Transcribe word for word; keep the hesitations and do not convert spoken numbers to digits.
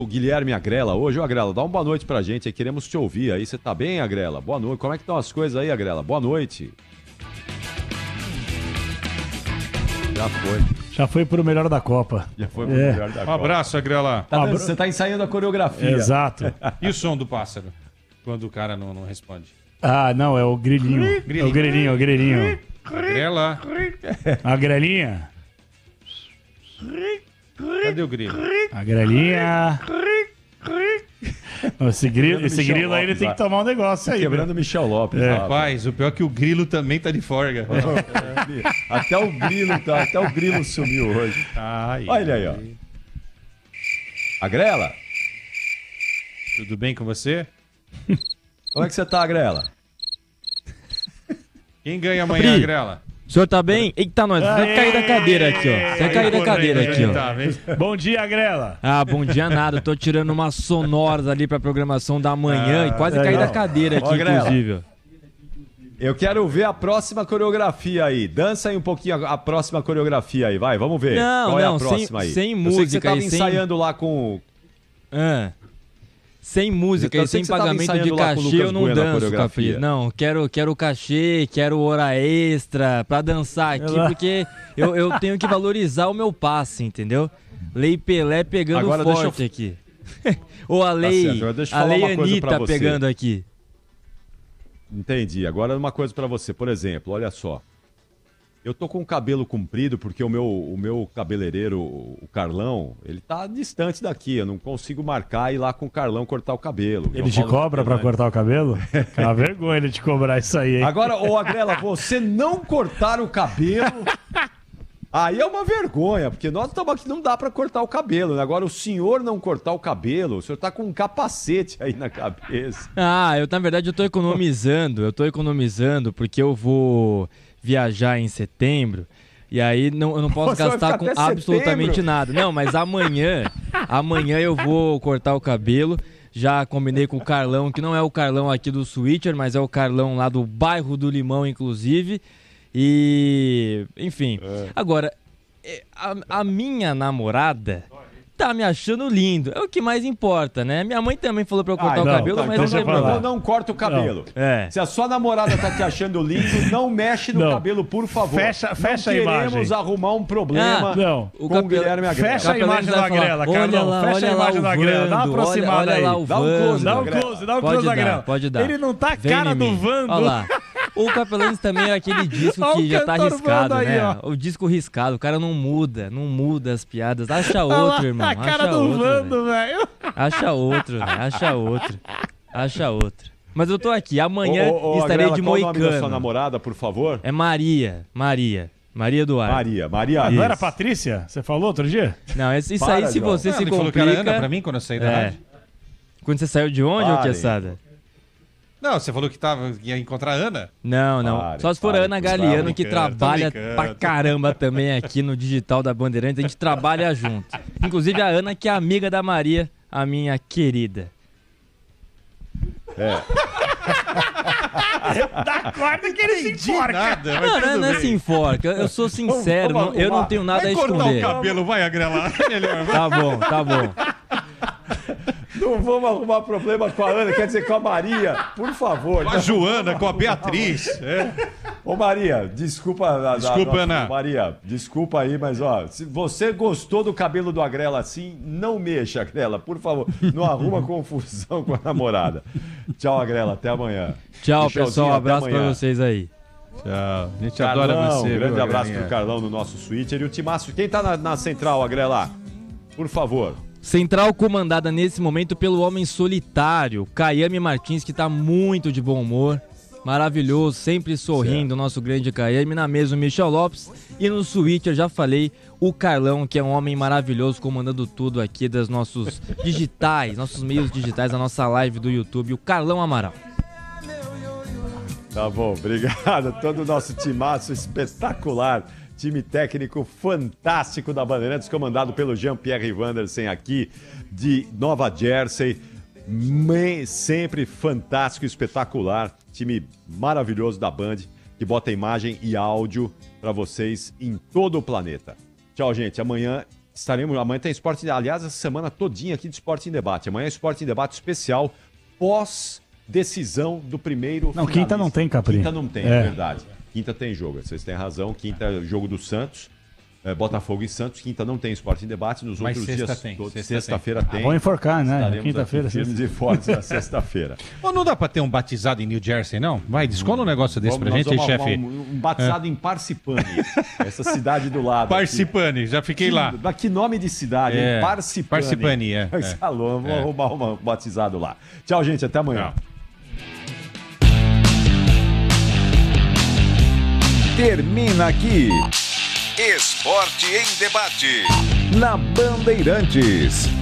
o Guilherme Agrela hoje. Ô, Agrela, dá uma boa noite pra gente aí, queremos te ouvir aí. Você tá bem, Agrela? Boa noite. Como é que estão as coisas aí, Agrela? Boa noite. Já foi. Já foi pro melhor da Copa. Já foi pro É. melhor da Um Copa. abraço, Agrela. Tá vendo? Você tá ensaiando a coreografia. Exato. E o som do pássaro? Quando o cara não, não responde. Ah, não, é o grilinho. É o grilinho, é o grilinho. Agrela. A grelinha. Cadê o grilo? A grelinha. Esse grilo, esse Michel grilo aí, ele Lopes, tem lá. que tomar um negócio aí. Quebrando o Michel Lopes. lá, Rapaz, o pior é que o grilo também tá de folga. até o grilo, tá, até o grilo sumiu hoje. Ai, Olha aí, ó. Agrela, Tudo bem com você? como é que você tá, Agrela? Quem ganha amanhã, Pri. Agrela? O senhor tá bem? Eita, nós. Você vai cair da cadeira aqui, ó. Você vai cair da cadeira aqui, ó. Tá, vem. Bom dia, Grela. Ah, bom dia nada. Eu tô tirando umas sonoras ali pra programação da manhã e quase é, caí não. da cadeira aqui, Ó, Grela. inclusive. ó. Eu quero ver a próxima coreografia aí. Dança aí um pouquinho a, a próxima coreografia aí, vai, vamos ver. Não, Qual é não, a sem- próxima aí? sem Eu sei que você música tava e sem- ensaiando lá com... Ah. Sem música Eu e sei sem que você tava pagamento de ensaiando lá com o cachê, Lucas eu não Bueno a danço, coreografia. Capri. Não, quero, quero cachê, quero hora extra pra dançar aqui, Ela- porque eu, eu tenho que valorizar o meu passe, entendeu? Lei Pelé pegando Agora deixa forte eu- aqui. Ou a lei, certo, agora deixa eu a falar lei uma coisa pra Anitta você. pegando aqui. Entendi. Agora uma coisa pra você. Por exemplo, olha só. Eu tô com o cabelo comprido porque o meu, o meu cabeleireiro, o Carlão, ele tá distante daqui. Eu não consigo marcar e ir lá com o Carlão cortar o cabelo. Ele João te Paulo cobra pra Fernandes. cortar o cabelo? É uma vergonha ele te cobrar isso aí, hein? Agora, ô Agrela, você não cortar o cabelo... Aí é uma vergonha, porque nós estamos aqui, não dá pra cortar o cabelo, né? Agora, o senhor não cortar o cabelo, o senhor tá com um capacete aí na cabeça. Ah, eu na verdade eu tô economizando, eu tô economizando porque eu vou viajar em setembro e aí não, eu não posso Você vai gastar ficar com até absolutamente setembro? nada. Não, mas amanhã, amanhã eu vou cortar o cabelo. Já combinei com o Carlão, que não é o Carlão aqui do Switcher, mas é o Carlão lá do bairro do Limão, inclusive. E, enfim. Agora, é, a, a minha namorada tá me achando lindo. É o que mais importa, né? Minha mãe também falou pra eu cortar Ah, o não, cabelo, tá, mas então não deixa tem eu falar. problema. Então não corta o cabelo. É. Se a sua namorada tá te achando lindo, não mexe no Não. cabelo, por favor. Fecha- fecha a não imagem. queremos arrumar um problema Ah, não. com o cabelo- Guilherme Agrela. Fecha a Capelão imagem vai da falar, Agrela, olha Carlão. lá, Fecha olha a lá imagem o da Agrela. Dá uma Vando, aproximada olha, olha aí. lá o Dá um close, Vando. Dá um Agrela. close, dá um Pode close da dar, Agrela. pode dar. Ele não tá a Vem cara em do mim. Vando. Olha lá. O Capelães também é aquele disco Olha que o já tá cantor riscado, Vando aí, né? ó. O disco riscado, o cara não muda, não muda as piadas. Acha Olha lá, outro, irmão. a cara Acha do outro, velho. Vando, velho. Acha outro, velho. Acha outro. Acha outro. Mas eu tô aqui, amanhã Ô, ô, ô, estarei Agrela, de qual o nome da sua moicano. namorada, por favor? É Maria, Maria. Maria Eduardo. Maria. Maria. Não era Isso. Patrícia? Você falou outro dia? Não, isso isso Para, aí se João. você Ah, se ele falou que era complica... Ana pra mim quando eu saí da É. rádio. Quando você saiu de onde, ô Parem. Quesada? Não, você falou que tava, ia encontrar a Ana? Não, não. Pare, Só se for pare, a Ana por favor. Galiano, que Brincando, tô trabalha brincando. pra caramba também aqui no Digital da Bandeirantes. A gente trabalha junto. Inclusive a Ana, que é amiga da Maria, a minha querida. Dá corda que ele se enforca. Nada, mas Não, não, tudo não é bem. assim enforca. Eu, eu sou sincero, Vamos não- eu não arrumar. tenho nada a Vai cortar o esconder. cabelo, vai, Agrela. Melhor, vai. Tá bom, tá bom. Não vamos arrumar problema com a Ana, quer dizer, com a Maria. Por favor. Com a Joana, com a Beatriz. É. Ô Maria, desculpa. a- a- Desculpa, a- Ana. Maria, desculpa aí, mas ó, se você gostou do cabelo do Agrela assim, não mexa, Agrela, por favor. Não arruma confusão com a namorada. Tchau, Agrela, até amanhã. Tchau, Michelzinho, pessoal. Um até abraço pra amanhã. vocês aí. Tchau. A gente Carlão, adora você. um grande viu, abraço Agrelinha? pro Carlão no nosso Switcher. E o Timácio, quem tá na, na central, Agrela? Por favor. Central comandada nesse momento pelo homem solitário, Caiame Martins, que tá muito de bom humor. Maravilhoso, sempre sorrindo, o nosso grande Caiame. Na mesa o Michel Lopes. E no Switcher, já falei, o Carlão, que é um homem maravilhoso, comandando tudo aqui dos nossos digitais, nossos meios digitais, a nossa live do YouTube, o Carlão Amaral. Tá bom, obrigado. Todo o nosso timaço espetacular. Time técnico fantástico da Bandeirantes, comandado pelo Jean-Pierre Wandersen aqui de Nova Jersey. Me- Sempre fantástico, espetacular. Time maravilhoso da Band, que bota imagem e áudio para vocês em todo o planeta. Tchau, gente. Amanhã estaremos, amanhã tem Esporte, aliás, essa semana todinha aqui de Esporte em Debate. Amanhã é Esporte em Debate especial, pós-decisão do primeiro Não, finalista. quinta não tem, Capri. Quinta não tem, é, é verdade. Quinta tem jogo, vocês têm razão. Quinta é jogo do Santos, é, Botafogo e Santos. Quinta não tem Esporte em Debate. Nos Mas outros sexta dias, tem, todos, sexta sexta-feira tem. Ah, vão enforcar, né? Estaremos Quinta-feira. aqui firmes e fortes na sexta-feira. Ou não dá pra ter um batizado em New Jersey, não? Vai, descola um negócio desse Vamos- pra nós gente aí, vamos arrumar chefe. Um, um batizado em Parcipane, essa cidade do lado. aqui. Parcipane, já fiquei Que- lá. Mas que nome de cidade, É, hein? Parcipane. Parcipane, é, é. Alô, vamos É. arrumar um batizado lá. Tchau, gente. Até amanhã. Tchau. Termina aqui. Esporte em Debate. Na Bandeirantes.